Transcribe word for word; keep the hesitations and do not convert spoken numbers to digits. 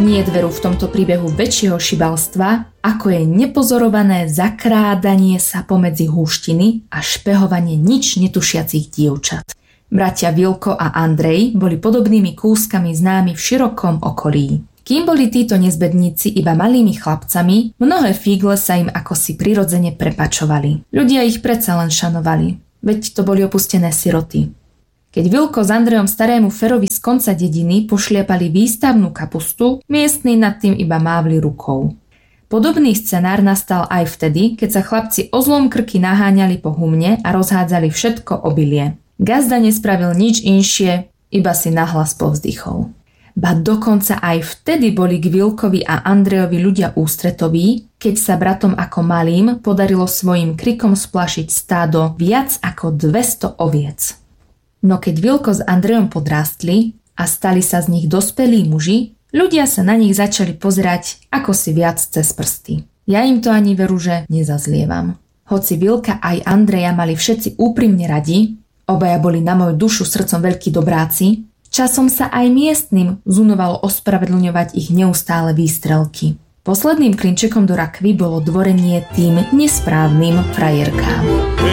Nie je veru v tomto príbehu väčšieho šibalstva, ako je nepozorované zakrádanie sa pomedzi húštiny a špehovanie nič netušiacich dievčat. Bratia Vilko a Andrej boli podobnými kúskami známi v širokom okolí. Kým boli títo nezbedníci iba malými chlapcami, mnohé figle sa im akosi prirodzene prepačovali. Ľudia ich predsa len šanovali, veď to boli opustené siroty. Keď Vilko s Andrejom starému Ferovi z konca dediny pošliapali výstavnú kapustu, miestni nad tým iba mávli rukou. Podobný scenár nastal aj vtedy, keď sa chlapci o zlom krky naháňali po humne a rozhádzali všetko obilie. Gazda nespravil nič inšie, iba si nahlas povzdychol. Ba dokonca aj vtedy boli k Vilkovi a Andrejovi ľudia ústretoví, keď sa bratom ako malým podarilo svojim krikom splašiť stádo viac ako dvesto oviec. No keď Vilko s Andrejom podrástli a stali sa z nich dospelí muži, ľudia sa na nich začali pozerať ako si viac cez prsty. Ja im to ani veru, že nezazlievam. Hoci Vilka aj Andreja mali všetci úprimne radi, obaja boli na moju dušu srdcom veľkí dobráci, časom sa aj miestnym zunovalo ospravedlňovať ich neustále výstrelky. Posledným klinčekom do rakvy bolo dvorenie tým nesprávnym frajerkám.